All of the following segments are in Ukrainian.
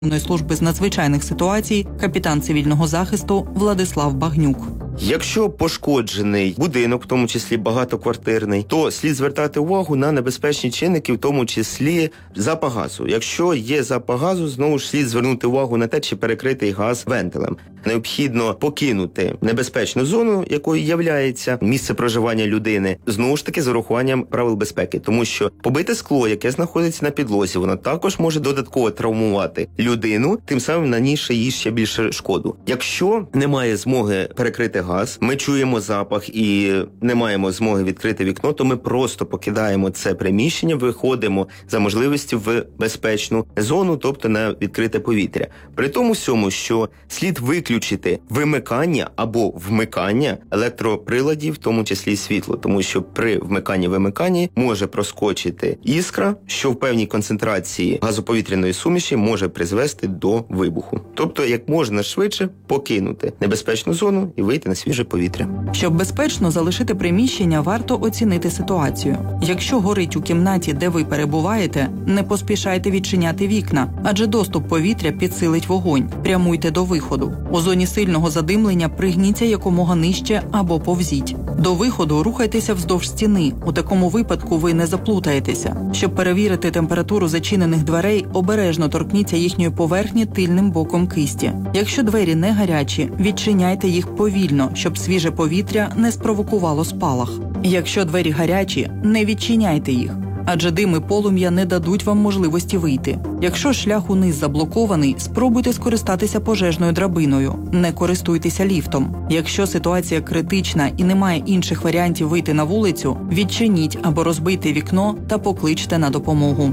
служби з надзвичайних ситуацій, капітан цивільного захисту Владислав Багнюк. Якщо пошкоджений будинок, в тому числі багатоквартирний, то слід звертати увагу на небезпечні чинники, в тому числі запах газу. Якщо є запах газу, знову ж слід звернути увагу на те, чи перекритий газ вентилем. Необхідно покинути небезпечну зону, якою являється місце проживання людини, знову ж таки з урахуванням правил безпеки. Тому що побите скло, яке знаходиться на підлозі, воно також може додатково травмувати людину, тим самим нанісши їй ще більше шкоду. Якщо немає змоги перекрити газ, ми чуємо запах і не маємо змоги відкрити вікно, то ми просто покидаємо це приміщення, виходимо за можливості в безпечну зону, тобто на відкрите повітря. При тому всьому, що слід виключити вимикання або вмикання електроприладів, в тому числі світло, тому що при вмиканні-вимиканні може проскочити іскра, що в певній концентрації газоповітряної суміші може призвести до вибуху. Тобто, як можна швидше покинути небезпечну зону і вийти на свіже повітря. Щоб безпечно залишити приміщення, варто оцінити ситуацію. Якщо горить у кімнаті, де ви перебуваєте, не поспішайте відчиняти вікна, адже доступ повітря підсилить вогонь. Прямуйте до виходу. У зоні сильного задимлення пригніться якомога нижче або повзіть. До виходу рухайтеся вздовж стіни. У такому випадку ви не заплутаєтеся. Щоб перевірити температуру зачинених дверей, обережно торкніться їхньої поверхні тильним боком кисті. Якщо двері не гарячі, відчиняйте їх повільно, щоб свіже повітря не спровокувало спалах. Якщо двері гарячі, не відчиняйте їх, адже дим і полум'я не дадуть вам можливості вийти. Якщо шлях униз заблокований, спробуйте скористатися пожежною драбиною, не користуйтеся ліфтом. Якщо ситуація критична і немає інших варіантів вийти на вулицю, відчиніть або розбийте вікно та покличте на допомогу.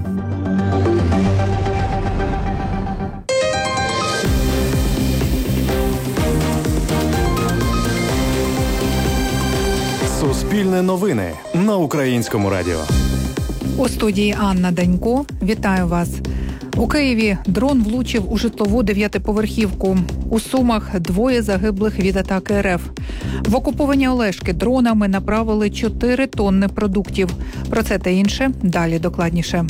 Суспільне новини на Українському радіо. У студії Анна Данько. Вітаю вас. У Києві дрон влучив у житлову 9-поверхівку. У Сумах 2 загиблих від атаки РФ. В окуповані Олешки дронами направили 4 тонни продуктів. Про це та інше далі докладніше.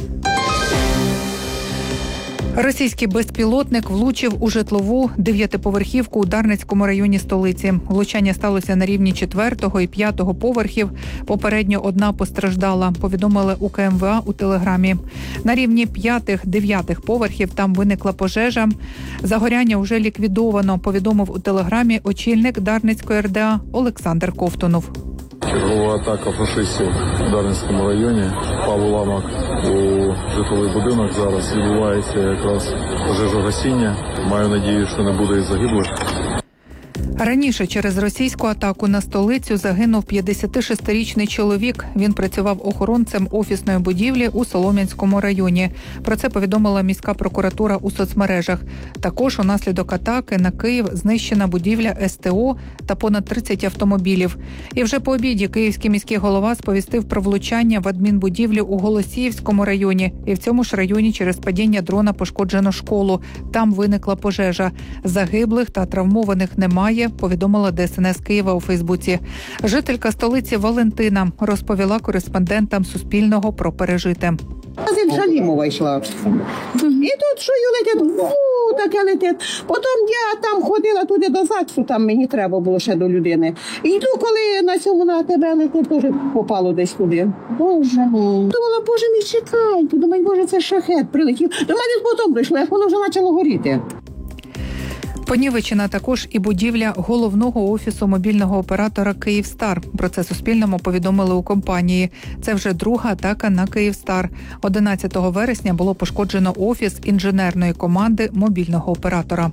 Російський безпілотник влучив у житлову 9-поверхівку у Дарницькому районі столиці. Влучання сталося на рівні 4-го і 5-го поверхів. Попередньо 1 постраждала, повідомили у КМВА у Телеграмі. На рівні 5-9 поверхів там виникла пожежа. Загоряння вже ліквідовано, повідомив у Телеграмі очільник Дарницької РДА Олександр Ковтунов. Чергова атака фашистів у Дарницькому районі. Впав уламок у житловий будинок. Зараз відбувається якраз пожежогасіння. Маю надію, що не буде і загиблих. Раніше через російську атаку на столицю загинув 56-річний чоловік. Він працював охоронцем офісної будівлі у Солом'янському районі. Про це повідомила міська прокуратура у соцмережах. Також унаслідок атаки на Київ знищена будівля СТО та понад 30 автомобілів. І вже по обіді київський міський голова сповістив про влучання в адмінбудівлю у Голосіївському районі. І в цьому ж районі через падіння дрона пошкоджено школу. Там виникла пожежа. Загиблих та травмованих немає, повідомила ДСНС Києва у Фейсбуці. Жителька столиці Валентина розповіла кореспондентам Суспільного про пережите. З Шалімова йшла. І тут чую летять, таке летять. Потім я там ходила туди до ЗАГСу, там мені треба було ще до людини. І йду, коли на цьому на тебе летить, теж попало десь туди. Боже. Думала, боже мій, чекайте. Думаю, боже, це шахет прилетів. До мене потім прийшло, як воно вже почало горіти. Понівечена також і будівля головного офісу мобільного оператора «Київстар». Про це Суспільному повідомили у компанії. Це вже друга атака на «Київстар». 11 вересня було пошкоджено офіс інженерної команди мобільного оператора.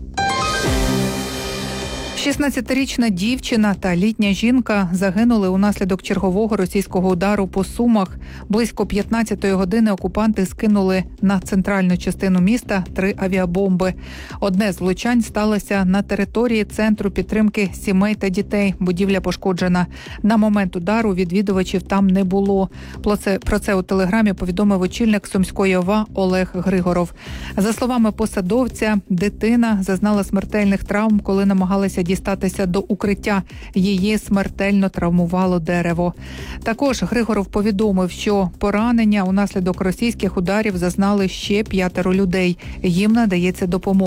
16-річна дівчина та літня жінка загинули унаслідок чергового російського удару по Сумах. Близько 15-ї години окупанти скинули на центральну частину міста 3 авіабомби. Одне з влучань сталося на території Центру підтримки сімей та дітей. Будівля пошкоджена. На момент удару відвідувачів там не було. Про це у Телеграмі повідомив очільник Сумської ОВА Олег Григоров. За словами посадовця, дитина зазнала смертельних травм, коли намагалася дістатися дістатися до укриття. Її смертельно травмувало дерево. Також Григоров повідомив, що поранення унаслідок російських ударів зазнали ще 5 людей. Їм надається допомога.